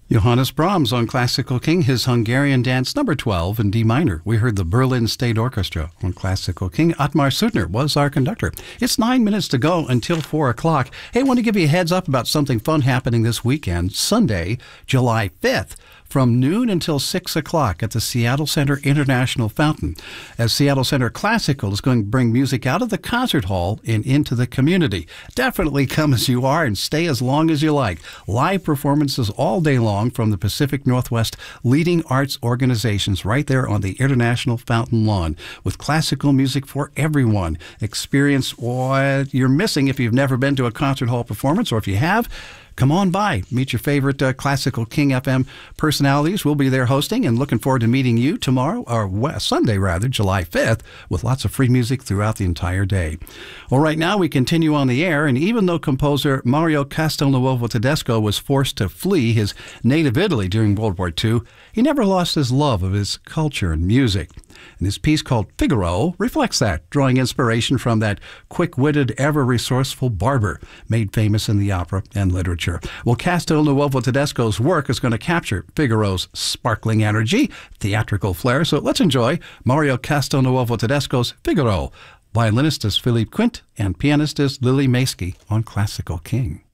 Johannes Brahms on Classical King, his Hungarian Dance number 12 in D minor. We heard the Berlin State Orchestra on Classical King. Otmar Suttner was our conductor. It's 9 minutes to go until 4 o'clock. Hey, I want to give you a heads up about something fun happening this weekend, Sunday, July 5th. From noon until 6 o'clock at the Seattle Center International Fountain, as Seattle Center Classical is going to bring music out of the concert hall and into the community. Definitely come as you are and stay as long as you like. Live performances all day long from the Pacific Northwest leading arts organizations right there on the International Fountain lawn with classical music for everyone. Experience what you're missing if you've never been to a concert hall performance, or if you have, come on by. Meet your favorite Classical King FM personalities. We'll be there hosting and looking forward to meeting you tomorrow, or Sunday rather, July 5th, with lots of free music throughout the entire day. Well, right now we continue on the air, and even though composer Mario Castelnuovo Tedesco was forced to flee his native Italy during World War II, he never lost his love of his culture and music. And his piece called Figaro reflects that, drawing inspiration from that quick-witted, ever-resourceful barber made famous in the opera and literature. Well, Castelnuovo Tedesco's work is going to capture Figaro's sparkling energy, theatrical flair, so let's enjoy Mario Castelnuovo Tedesco's Figaro. Violinist is Philippe Quint, and pianist is Lily Maysky on Classical King.